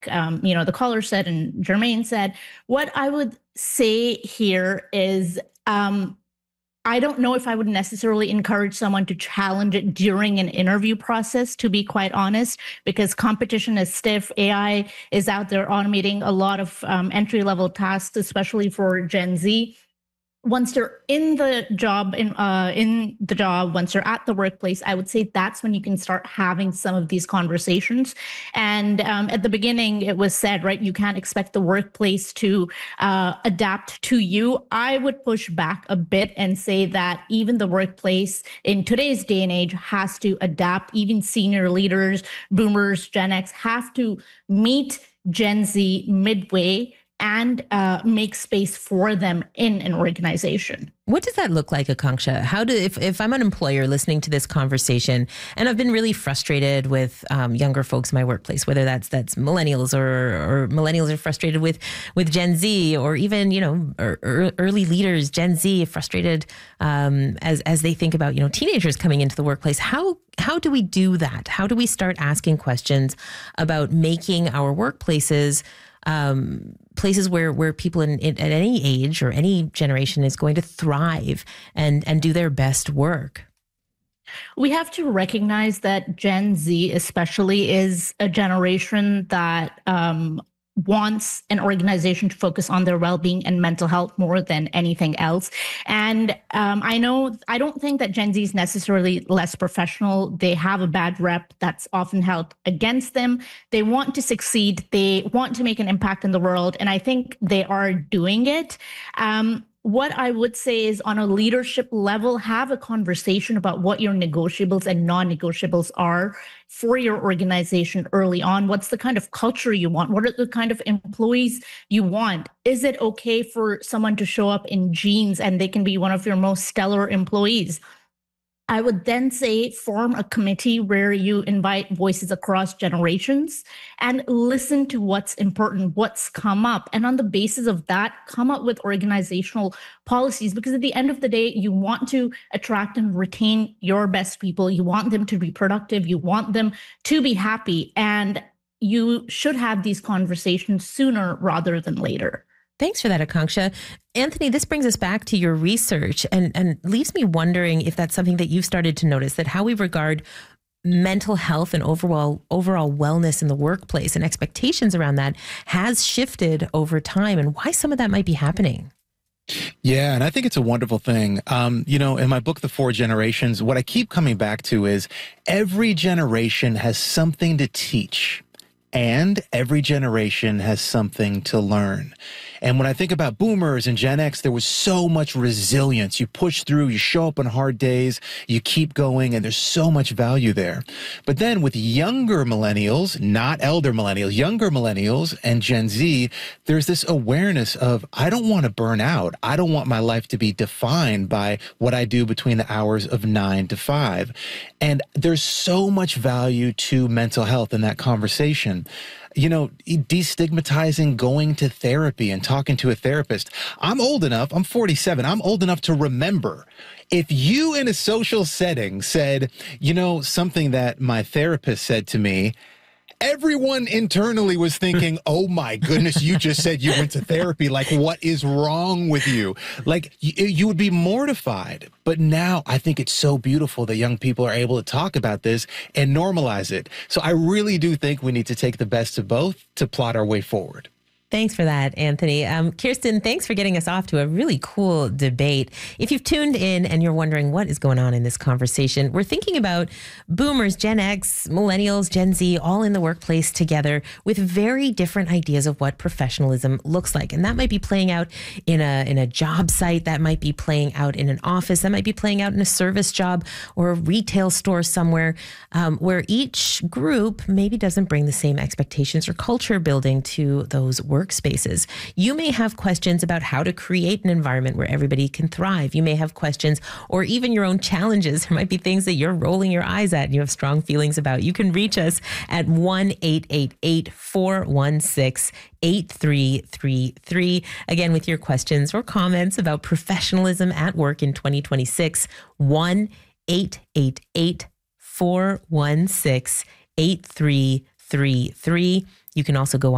the caller said and Jermaine said, what I would say here is, I don't know if I would necessarily encourage someone to challenge it during an interview process, to be quite honest, because competition is stiff. AI is out there automating a lot of entry-level tasks, especially for Gen Z. Once they're in the job, once they're at the workplace, I would say that's when you can start having some of these conversations. And at the beginning, it was said, right, you can't expect the workplace to adapt to you. I would push back a bit and say that even the workplace in today's day and age has to adapt. Even senior leaders, boomers, Gen X have to meet Gen Z midway and make space for them in an organization. What does that look like, Akanksha? If I'm an employer listening to this conversation, and I've been really frustrated with younger folks in my workplace, whether that's millennials or millennials are frustrated with Gen Z, or even early leaders, Gen Z, frustrated as they think about teenagers coming into the workplace. How do we do that? How do we start asking questions about making our workplaces places where people at any age or any generation is going to thrive and do their best work? We have to recognize that Gen Z especially is a generation that wants an organization to focus on their well-being and mental health more than anything else. And I don't think that Gen Z is necessarily less professional. They have a bad rep that's often held against them. They want to succeed. They want to make an impact in the world. And I think they are doing it. What I would say is, on a leadership level, have a conversation about what your negotiables and non-negotiables are for your organization early on. What's the kind of culture you want? What are the kind of employees you want? Is it okay for someone to show up in jeans and they can be one of your most stellar employees? I would then say form a committee where you invite voices across generations and listen to what's important, what's come up. And on the basis of that, come up with organizational policies, because at the end of the day, you want to attract and retain your best people. You want them to be productive. You want them to be happy. And you should have these conversations sooner rather than later. Thanks for that, Akanksha. Anthony, this brings us back to your research and leaves me wondering if that's something that you've started to notice, that how we regard mental health and overall wellness in the workplace and expectations around that has shifted over time, and why some of that might be happening. Yeah, and I think it's a wonderful thing. In my book, The Four Generations, what I keep coming back to is every generation has something to teach. And every generation has something to learn. And when I think about boomers and Gen X, there was so much resilience. You push through, you show up on hard days, you keep going, and there's so much value there. But then with younger millennials, not elder millennials, younger millennials and Gen Z, there's this awareness of, I don't want to burn out. I don't want my life to be defined by what I do between the hours of 9 to 5. And there's so much value to mental health in that conversation. Destigmatizing going to therapy and talking to a therapist. I'm old enough, I'm 47, I'm old enough to remember if you in a social setting said, something that my therapist said to me, everyone internally was thinking, oh my goodness, you just said you went to therapy. Like, what is wrong with you? Like, you would be mortified. But now I think it's so beautiful that young people are able to talk about this and normalize it. So I really do think we need to take the best of both to plot our way forward. Thanks for that, Anthony. Kirsten, thanks for getting us off to a really cool debate. If you've tuned in and you're wondering what is going on in this conversation, we're thinking about boomers, Gen X, millennials, Gen Z, all in the workplace together with very different ideas of what professionalism looks like. And that might be playing out in a job site, that might be playing out in an office, that might be playing out in a service job or a retail store somewhere, where each group maybe doesn't bring the same expectations or culture building to those workspaces. You may have questions about how to create an environment where everybody can thrive. You may have questions or even your own challenges. There might be things that you're rolling your eyes at and you have strong feelings about. You can reach us at 1-888-416-8333. Again, with your questions or comments about professionalism at work in 2026, 1-888-416-8333. You can also go on